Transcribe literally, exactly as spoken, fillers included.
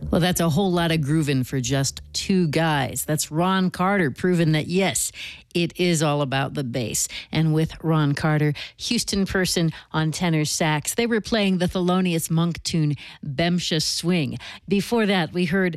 Well, that's a whole lot of grooving for just two guys. That's Ron Carter proving that, yes, it is all about the bass. And with Ron Carter, Houston Person on tenor sax, they were playing the Thelonious Monk tune, Bemsha Swing. Before that, we heard